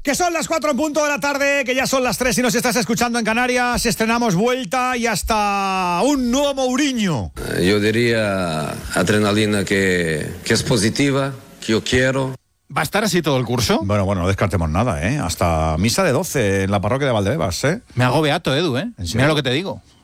Que son las 4 en punto de la tarde, que ya son las 3 y nos estás escuchando en Canarias. Estrenamos Vuelta y hasta un nuevo Mourinho. Yo diría adrenalina que es positiva, que yo quiero. ¿Va a estar así todo el curso? Bueno, no descartemos nada, ¿eh? Hasta misa de 12 en la parroquia de Valdebebas, ¿eh? Me hago beato, Edu, ¿eh? ¿En serio? Mira lo que te digo.